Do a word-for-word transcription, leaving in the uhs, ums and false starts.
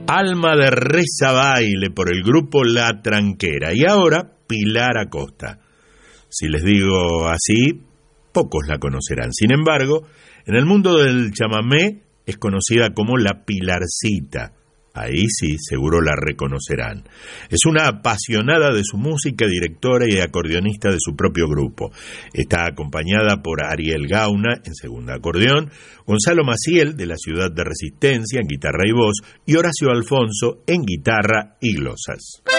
Alma de Reza Baile por el grupo La Tranquera. Y ahora Pilar Acosta. Si les digo así, pocos la conocerán. Sin embargo, en el mundo del chamamé es conocida como la Pilarcita. Ahí sí, seguro la reconocerán. Es una apasionada de su música, directora y acordeonista de su propio grupo. Está acompañada por Ariel Gauna en segunda acordeón, Gonzalo Maciel de la Ciudad de Resistencia en guitarra y voz y Horacio Alfonso en guitarra y glosas.